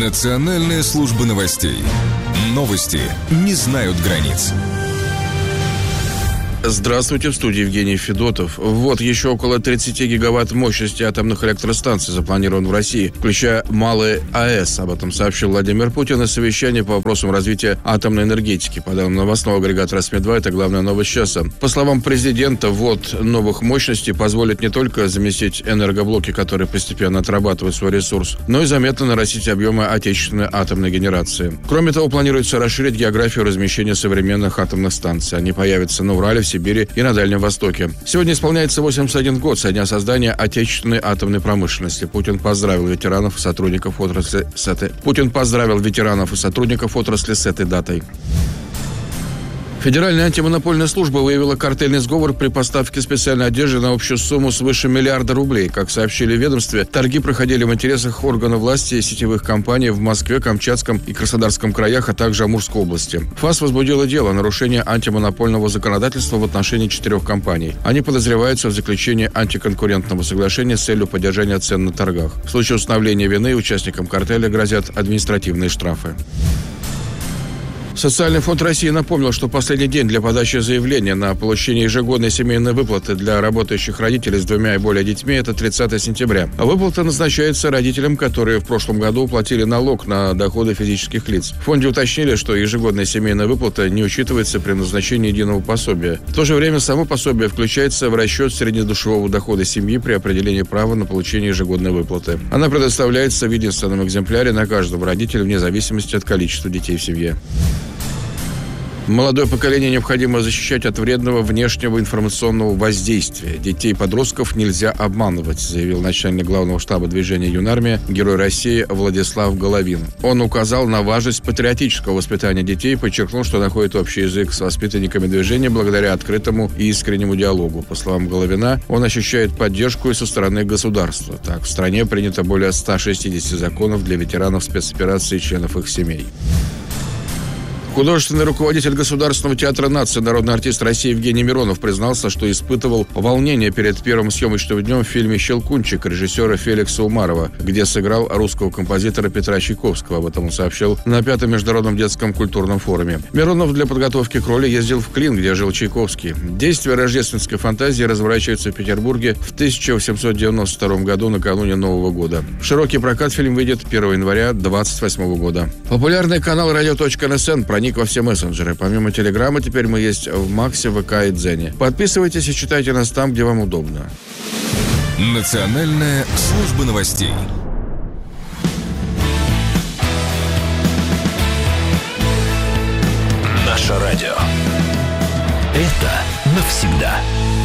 Национальная служба новостей. Новости не знают границ. Здравствуйте, в студии Евгений Федотов. Вот еще около 30 гигаватт мощности атомных электростанций запланирован в России, включая малые АЭС. Об этом сообщил Владимир Путин на совещании по вопросам развития атомной энергетики. По данным новостного агрегата «Росме-2», это главная новость часа. По словам президента, ввод новых мощностей позволит не только заместить энергоблоки, которые постепенно отрабатывают свой ресурс, но и заметно нарастить объемы отечественной атомной генерации. Кроме того, планируется расширить географию размещения современных атомных станций. Они появятся на Урале, в Сибири и на Дальнем Востоке. Сегодня исполняется 81 год со дня создания отечественной атомной промышленности. Путин поздравил ветеранов и сотрудников отрасли с этой датой. Федеральная антимонопольная служба выявила картельный сговор при поставке специальной одежды на общую сумму свыше миллиарда рублей. Как сообщили в ведомстве, торги проходили в интересах органов власти и сетевых компаний в Москве, Камчатском и Краснодарском краях, а также Амурской области. ФАС возбудила дело о нарушении антимонопольного законодательства в отношении 4 компаний. Они подозреваются в заключении антиконкурентного соглашения с целью поддержания цен на торгах. В случае установления вины участникам картеля грозят административные штрафы. Социальный фонд России напомнил, что последний день для подачи заявления на получение ежегодной семейной выплаты для работающих родителей с 2 и более детьми – это 30 сентября. А выплата назначается родителям, которые в прошлом году уплатили налог на доходы физических лиц. В фонде уточнили, что ежегодная семейная выплата не учитывается при назначении единого пособия. В то же время само пособие включается в расчет среднедушевого дохода семьи при определении права на получение ежегодной выплаты. Она предоставляется в единственном экземпляре на каждого родителя вне зависимости от количества детей в семье. Молодое поколение необходимо защищать от вредного внешнего информационного воздействия. Детей и подростков нельзя обманывать, заявил начальник главного штаба движения «Юнармия», герой России Владислав Головин. Он указал на важность патриотического воспитания детей и подчеркнул, что находит общий язык с воспитанниками движения благодаря открытому и искреннему диалогу. По словам Головина, он ощущает поддержку и со стороны государства. Так, в стране принято более 160 законов для ветеранов спецопераций и членов их семей. Художественный руководитель Государственного театра нации, народный артист России Евгений Миронов признался, что испытывал волнение перед первым съемочным днем в фильме «Щелкунчик» режиссера Феликса Умарова, где сыграл русского композитора Петра Чайковского. Об этом он сообщил на 5-м международном детском культурном форуме. Миронов для подготовки к роли ездил в Клин, где жил Чайковский. Действие рождественской фантазии разворачивается в Петербурге в 1892 году накануне Нового года. В широкий прокат фильм выйдет 1 января 2028 года. Популярный канал radio.nsn проник во все мессенджеры. Помимо Телеграма, теперь мы есть в Максе, ВК и Дзене. Подписывайтесь и читайте нас там, где вам удобно. Национальная служба новостей. Наше радио. Это навсегда.